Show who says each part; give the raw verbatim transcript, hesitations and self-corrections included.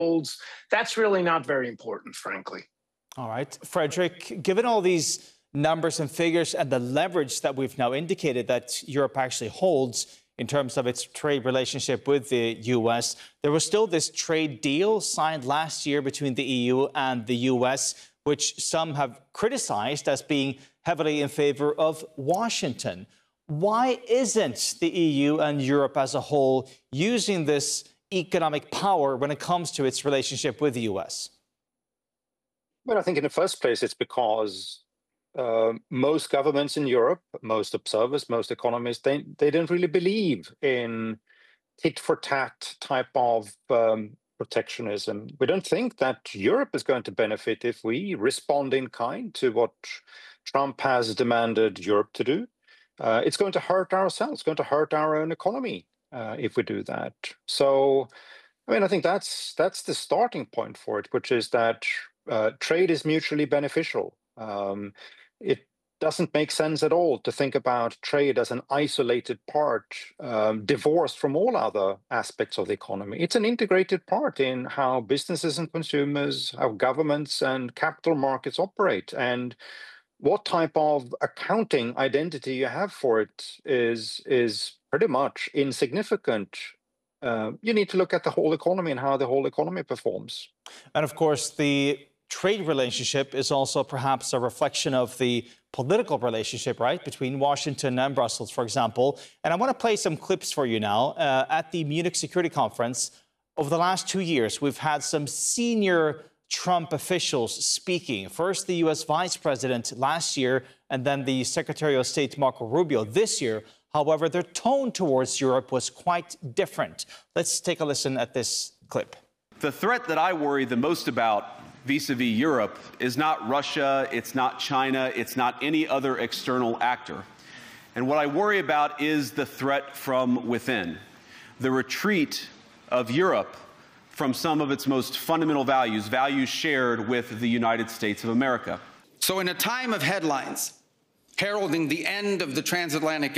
Speaker 1: holds, that's really not very important, frankly.
Speaker 2: All right. Frederick, given all these numbers and figures and the leverage that we've now indicated that Europe actually holds in terms of its trade relationship with the U S, there was still this trade deal signed last year between the E U and the U S, which some have criticized as being heavily in favor of Washington. Why isn't the E U and Europe as a whole using this economic power when it comes to its relationship with the U S?
Speaker 3: Well, I think in the first place, it's because uh, most governments in Europe, most observers, most economists, they, they don't really believe in tit-for-tat type of um, protectionism. We don't think that Europe is going to benefit if we respond in kind to what Trump has demanded Europe to do. Uh, it's going to hurt ourselves, it's going to hurt our own economy uh, if we do that. So, I mean, I think that's that's the starting point for it, which is that uh, trade is mutually beneficial. Um, it doesn't make sense at all to think about trade as an isolated part, um, divorced from all other aspects of the economy. It's an integrated part in how businesses and consumers, how governments and capital markets operate. And what type of accounting identity you have for it is, is pretty much insignificant. Uh, you need to look at the whole economy and how the whole economy performs.
Speaker 2: And of course, the trade relationship is also perhaps a reflection of the political relationship, right, between Washington and Brussels, for example. And I want to play some clips for you now. Uh, at the Munich Security Conference, over the last two years, we've had some senior Trump officials speaking. First, the U S Vice President last year, and then the Secretary of State, Marco Rubio, this year. However, their tone towards Europe was quite different. Let's take a listen at this clip.
Speaker 4: The threat that I worry the most about vis-a-vis Europe is not Russia, it's not China, it's not any other external actor. And what I worry about is the threat from within, the retreat of Europe from some of its most fundamental values, values shared with the United States of America.
Speaker 5: So in a time of headlines heralding the end of the transatlantic